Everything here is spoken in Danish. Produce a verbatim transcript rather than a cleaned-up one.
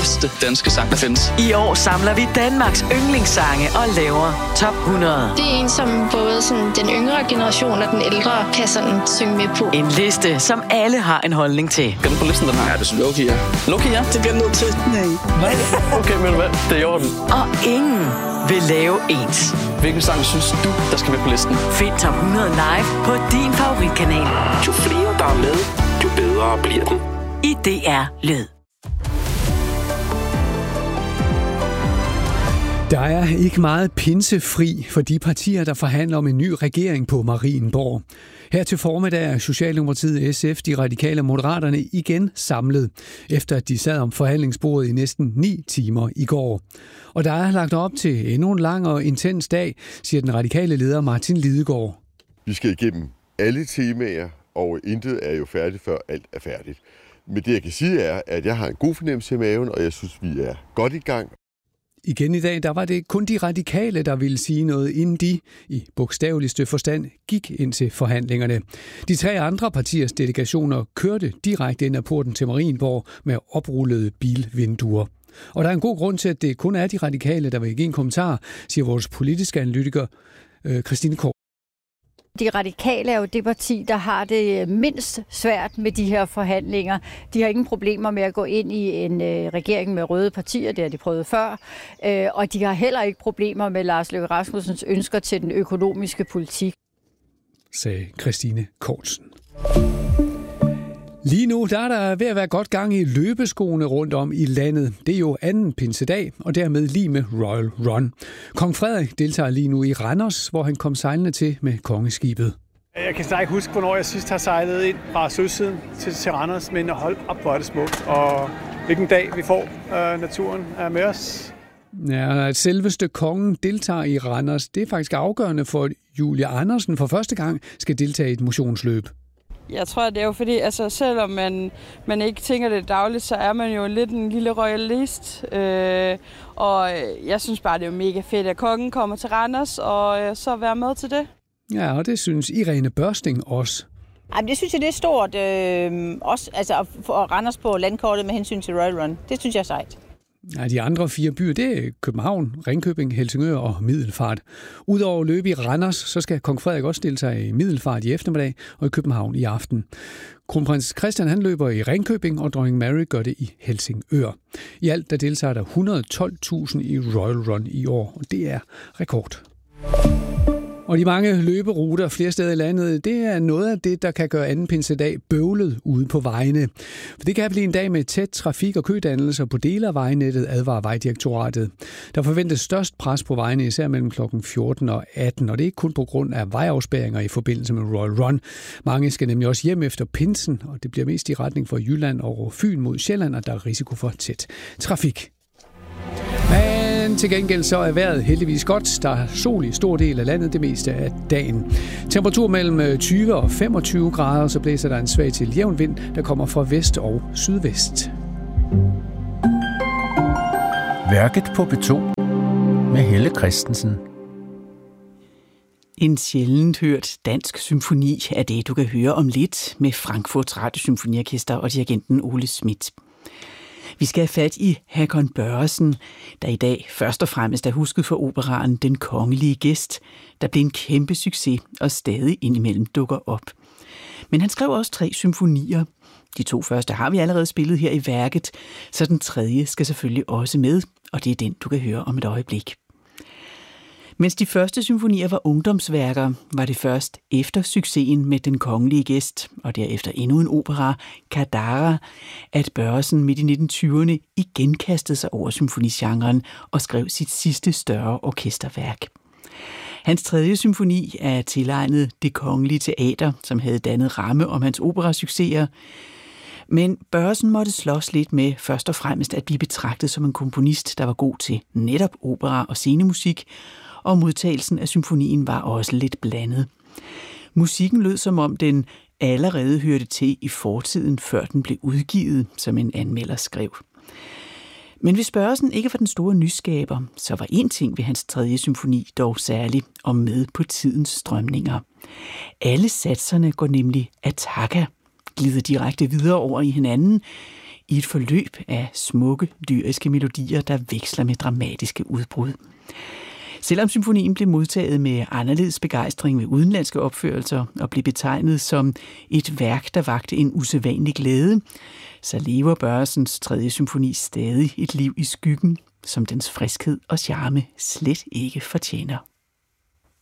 bedste danske sang, der findes. I år samler vi Danmarks yndlingssange og laver top hundrede. Det er en, som både sådan, den yngre generation og den ældre kan sådan synge med på. En liste, som alle har en holdning til. Skal den på listen, den her? Ja, det synes Loki er. Loki er? Det bliver nødt til. Nej. Nej. Okay, men hvad? Det er i orden. Og ingen vil lave ens. Hvilken sang synes du, der skal med på listen? Find top hundrede live på din favoritkanal. Jo flere, der er med, jo bedre bliver den. I D R Lyd. Der er ikke meget pinsefri for de partier, der forhandler om en ny regering på Marienborg. Her til formiddag er Socialdemokratiet, S F, De Radikale og Moderaterne igen samlet, efter at de sad om forhandlingsbordet i næsten ni timer i går. Og der er lagt op til endnu en lang og intens dag, siger den radikale leder Martin Lidegaard. Vi skal igennem alle temaer, og intet er jo færdigt, før alt er færdigt. Men det jeg kan sige er, at jeg har en god fornemmelse i maven, og jeg synes, vi er godt i gang. Igen i dag, der var det kun de radikale, der ville sige noget, inden de, i bogstaveligste forstand, gik ind til forhandlingerne. De tre andre partiers delegationer kørte direkte ind ad porten til Marienborg med oprullede bilvinduer. Og der er en god grund til, at det kun er de radikale, der vil give en kommentar, siger vores politiske analytiker øh, Christine Kåre. De radikale er jo det parti, der har det mindst svært med de her forhandlinger. De har ingen problemer med at gå ind i en øh, regering med røde partier, det har de prøvet før. Øh, og de har heller ikke problemer med Lars Løkke Rasmussens ønsker til den økonomiske politik, sagde Christine Kortsen. Lige nu der er der ved at være godt gang i løbeskoene rundt om i landet. Det er jo anden pinsedag, og dermed lige med Royal Run. Kong Frederik deltager lige nu i Randers, hvor han kom sejlende til med kongeskibet. Jeg kan ikke huske, hvornår jeg sidst har sejlet ind fra søsiden til, til Randers, men hold op, hvor er det smukt. Og hvilken dag vi får øh, naturen er med os. Ja, at selveste kongen deltager i Randers, det er faktisk afgørende for, at Julie Andersen for første gang skal deltage i et motionsløb. Jeg tror, det er jo fordi, altså selvom man, man ikke tænker det dagligt, så er man jo lidt en lille royalist. Øh, og jeg synes bare, det er jo mega fedt, at kongen kommer til Randers, og øh, så være med til det. Ja, og det synes Irene Børsting også. Jamen, det synes jeg, det er stort. Øh, også altså, at få Randers på landkortet med hensyn til Royal Run. Det synes jeg er sejt. Ja, de andre fire byer, det er København, Ringkøbing, Helsingør og Middelfart. Udover løb i Randers, så skal kong Frederik også deltage i Middelfart i eftermiddag og i København i aften. Kronprins Christian han løber i Ringkøbing, og dronning Mary gør det i Helsingør. I alt der deltager der et hundrede og tolv tusind i Royal Run i år, og det er rekord. Og de mange løberuter flere steder i landet, det er noget af det, der kan gøre anden pinsedag bøvlet ude på vejene. For det kan blive en dag med tæt trafik og kødannelser på dele af vejnettet, advarer Vejdirektoratet. Der forventes størst pres på vejene, især mellem klokken fjorten og atten, og det er ikke kun på grund af vejafspærringer i forbindelse med Royal Run. Mange skal nemlig også hjem efter pinsen, og det bliver mest i retning fra Jylland og Fyn mod Sjælland, og der er risiko for tæt trafik. Men til gengæld så er vejret heldigvis godt. Der er sol i stor del af landet det meste af dagen. Temperatur mellem tyve og femogtyve grader, så blæser der en svag til jævn vind, der kommer fra vest og sydvest. Værket på B to med Helle Christensen. En sjældent hørt dansk symfoni er det, du kan høre om lidt med Frankfurts Radiosymfoniorkester og dirigenten Ole Schmidt. Vi skal have fat i Hakon Børresen, der i dag først og fremmest er husket for operaen Den Kongelige Gæst, der blev en kæmpe succes og stadig indimellem dukker op. Men han skrev også tre symfonier. De to første har vi allerede spillet her i værket, så den tredje skal selvfølgelig også med, og det er den, du kan høre om et øjeblik. Mens de første symfonier var ungdomsværker, var det først efter succesen med Den Kongelige Gæst, og derefter endnu en opera, Kadara, at Børresen midt i nitten tyverne igen kastede sig over symfonigenren og skrev sit sidste større orkesterværk. Hans tredje symfoni er tilegnet Det Kongelige Teater, som havde dannet ramme om hans operasucceser. Men Børresen måtte slås lidt med først og fremmest at blive betragtet som en komponist, der var god til netop opera og scenemusik, og modtagelsen af symfonien var også lidt blandet. Musikken lød som om den allerede hørte til i fortiden, før den blev udgivet, som en anmelder skrev. Men hvis Børresen ikke var den store nyskaber, så var en ting ved hans tredje symfoni dog særlig og med på tidens strømninger. Alle satserne går nemlig attacca, glider direkte videre over i hinanden, i et forløb af smukke, lyriske melodier, der veksler med dramatiske udbrud. Selvom symfonien blev modtaget med anderledes begejstring ved udenlandske opførelser og blev betegnet som et værk, der vakte en usædvanlig glæde, så lever Børresens tredje symfoni stadig et liv i skyggen, som dens friskhed og charme slet ikke fortjener.